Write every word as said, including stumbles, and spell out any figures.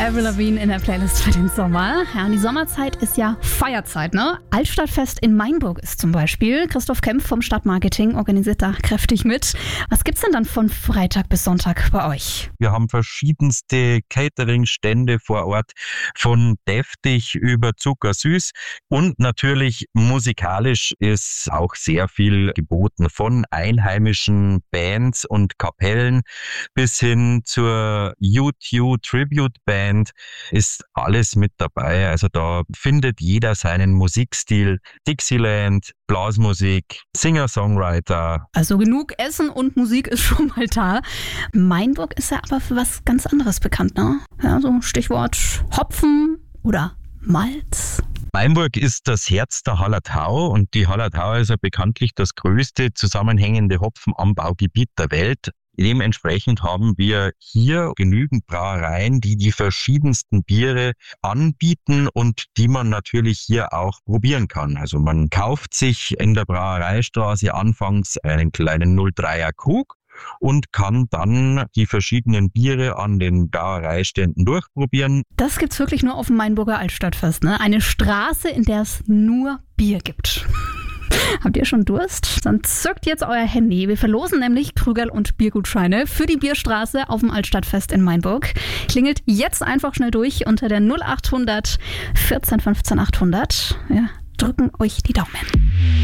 Avril Lavigne in der Playlist für den Sommer. Ja, und die Sommerzeit ist ja Feierzeit, ne? Altstadtfest in Mainburg ist zum Beispiel. Christoph Kempf vom Stadtmarketing organisiert da kräftig mit. Was gibt's denn dann von Freitag bis Sonntag bei euch? Wir haben verschiedenste Catering-Stände vor Ort, von deftig über zuckersüß, und natürlich musikalisch ist auch sehr viel geboten, von einheimischen Bands und Kapellen bis hin zur U zwei Tribute Band ist alles mit dabei. Also da findet jeder seinen Musikstil. Dixieland, Blasmusik, Singer-Songwriter. Also genug Essen und Musik ist schon mal da. Mainburg ist ja aber für was ganz anderes bekannt, ne? Ja, so Stichwort Hopfen oder Malz. Mainburg ist das Herz der Hallertau, und die Hallertau ist ja bekanntlich das größte zusammenhängende Hopfenanbaugebiet der Welt. Dementsprechend haben wir hier genügend Brauereien, die die verschiedensten Biere anbieten und die man natürlich hier auch probieren kann. Also man kauft sich in der Brauereistraße anfangs einen kleinen null Komma dreier Krug und kann dann die verschiedenen Biere an den Brauereiständen durchprobieren. Das gibt's wirklich nur auf dem Mainburger Altstadtfest, ne? Eine Straße, in der es nur Bier gibt. Habt ihr schon Durst? Dann zückt jetzt euer Handy. Wir verlosen nämlich Krügerl und Biergutscheine für die Bierstraße auf dem Altstadtfest in Mainburg. Klingelt jetzt einfach schnell durch unter der null achthundert vierzehn fünfzehn achthundert. Ja, drücken euch die Daumen.